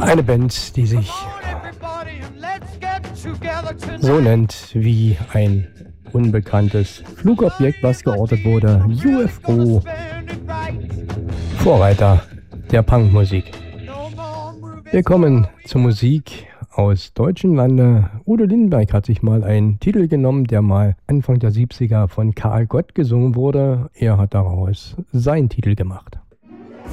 Eine Band, die sich so nennt wie ein unbekanntes Flugobjekt, was geortet wurde. UFO. Vorreiter der Punkmusik. Wir kommen zur Musik aus deutschen Lande. Udo Lindenberg hat sich mal einen Titel genommen, der mal Anfang der 70er von Karl Gott gesungen wurde. Er hat daraus seinen Titel gemacht.